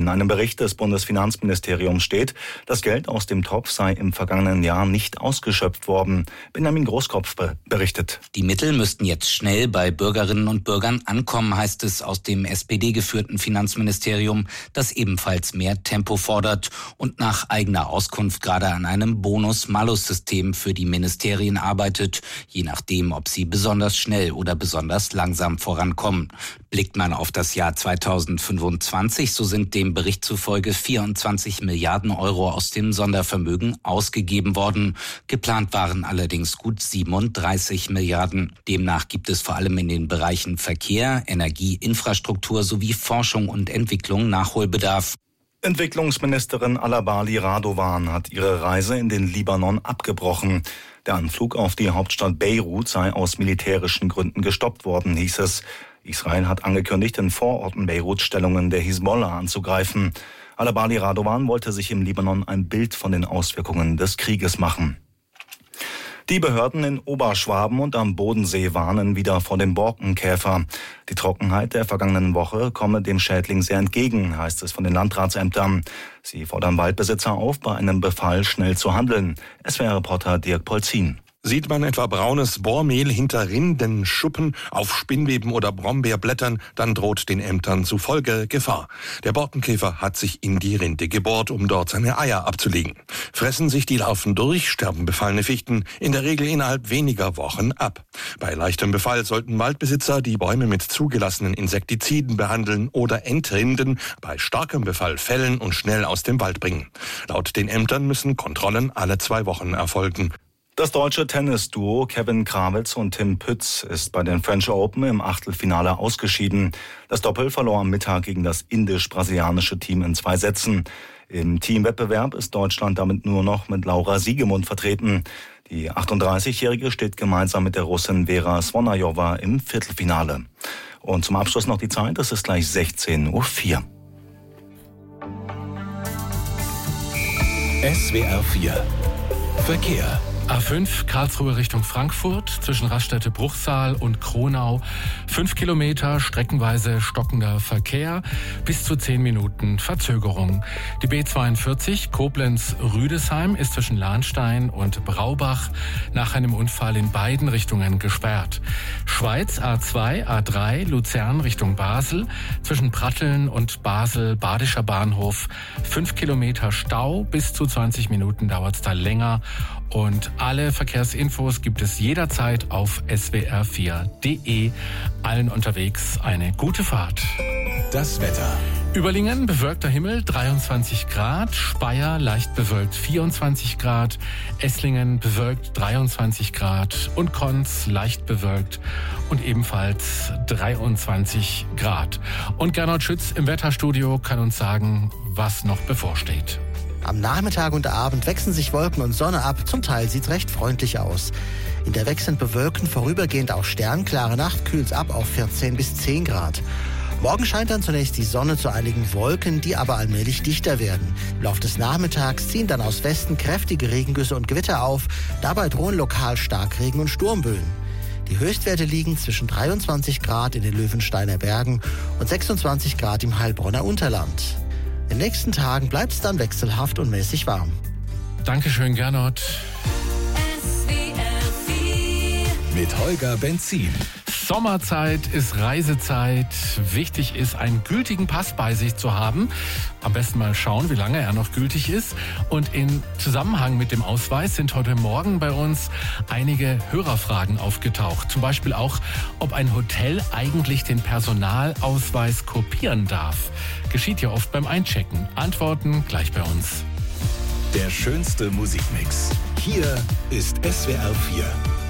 In einem Bericht des Bundesfinanzministeriums steht, das Geld aus dem Topf sei im vergangenen Jahr nicht ausgeschöpft worden. Benjamin Großkopf berichtet. Die Mittel müssten jetzt schnell bei Bürgerinnen und Bürgern ankommen, heißt es aus dem SPD-geführten Finanzministerium, das ebenfalls mehr Tempo fordert und nach eigener Auskunft gerade an einem Bonus-Malus-System für die Ministerien arbeitet, je nachdem, ob sie besonders schnell oder besonders langsam vorankommen. Blickt man auf das Jahr 2025, so sind dem Bericht zufolge 24 Milliarden Euro aus dem Sondervermögen ausgegeben worden. Geplant waren allerdings gut 37 Milliarden. Demnach gibt es vor allem in den Bereichen Verkehr, Energie, Infrastruktur sowie Forschung und Entwicklung Nachholbedarf. Entwicklungsministerin Alabali Radovan hat ihre Reise in den Libanon abgebrochen. Der Anflug auf die Hauptstadt Beirut sei aus militärischen Gründen gestoppt worden, hieß es. Israel hat angekündigt, in Vororten Beiruts Stellungen der Hisbollah anzugreifen. Alabali Radovan wollte sich im Libanon ein Bild von den Auswirkungen des Krieges machen. Die Behörden in Oberschwaben und am Bodensee warnen wieder vor dem Borkenkäfer. Die Trockenheit der vergangenen Woche komme dem Schädling sehr entgegen, heißt es von den Landratsämtern. Sie fordern Waldbesitzer auf, bei einem Befall schnell zu handeln. SWR-Reporter Dirk Polzin. Sieht man etwa braunes Bohrmehl hinter Rinden, Schuppen, auf Spinnweben oder Brombeerblättern, dann droht den Ämtern zufolge Gefahr. Der Borkenkäfer hat sich in die Rinde gebohrt, um dort seine Eier abzulegen. Fressen sich die Larven durch, sterben befallene Fichten in der Regel innerhalb weniger Wochen ab. Bei leichtem Befall sollten Waldbesitzer die Bäume mit zugelassenen Insektiziden behandeln oder entrinden, bei starkem Befall fällen und schnell aus dem Wald bringen. Laut den Ämtern müssen Kontrollen alle 2 Wochen erfolgen. Das deutsche Tennisduo Kevin Krawitz und Tim Pütz ist bei den French Open im Achtelfinale ausgeschieden. Das Doppel verlor am Mittag gegen das indisch-brasilianische Team in 2 Sätzen. Im Teamwettbewerb ist Deutschland damit nur noch mit Laura Siegemund vertreten. Die 38-Jährige steht gemeinsam mit der Russin Vera Svonajowa im Viertelfinale. Und zum Abschluss noch die Zeit, es ist gleich 16:04 Uhr. SWR 4 Verkehr. A5 Karlsruhe Richtung Frankfurt zwischen Raststätte-Bruchsal und Kronau. 5 Kilometer streckenweise stockender Verkehr, bis zu 10 Minuten Verzögerung. Die B42 Koblenz-Rüdesheim ist zwischen Lahnstein und Braubach nach einem Unfall in beiden Richtungen gesperrt. Schweiz A2, A3 Luzern Richtung Basel zwischen Pratteln und Basel Badischer Bahnhof. 5 Kilometer Stau, bis zu 20 Minuten dauert es da länger. Und alle Verkehrsinfos gibt es jederzeit auf swr4.de. Allen unterwegs eine gute Fahrt. Das Wetter. Überlingen bewölkter Himmel 23 Grad, Speyer leicht bewölkt 24 Grad, Esslingen bewölkt 23 Grad und Konz leicht bewölkt und ebenfalls 23 Grad. Und Gernot Schütz im Wetterstudio kann uns sagen, was noch bevorsteht. Am Nachmittag und Abend wechseln sich Wolken und Sonne ab. Zum Teil sieht's recht freundlich aus. In der wechselnd bewölkten, vorübergehend auch sternklare Nacht kühlt's ab auf 14 bis 10 Grad. Morgen scheint dann zunächst die Sonne zu einigen Wolken, die aber allmählich dichter werden. Im Laufe des Nachmittags ziehen dann aus Westen kräftige Regengüsse und Gewitter auf. Dabei drohen lokal Starkregen und Sturmböen. Die Höchstwerte liegen zwischen 23 Grad in den Löwensteiner Bergen und 26 Grad im Heilbronner Unterland. In den nächsten Tagen bleibt es dann wechselhaft und mäßig warm. Dankeschön, Gernot. Mit Holger Benzin. Sommerzeit ist Reisezeit. Wichtig ist, einen gültigen Pass bei sich zu haben. Am besten mal schauen, wie lange er noch gültig ist. Und in Zusammenhang mit dem Ausweis sind heute Morgen bei uns einige Hörerfragen aufgetaucht. Zum Beispiel auch, ob ein Hotel eigentlich den Personalausweis kopieren darf. Geschieht ja oft beim Einchecken. Antworten gleich bei uns. Der schönste Musikmix. Hier ist SWR 4.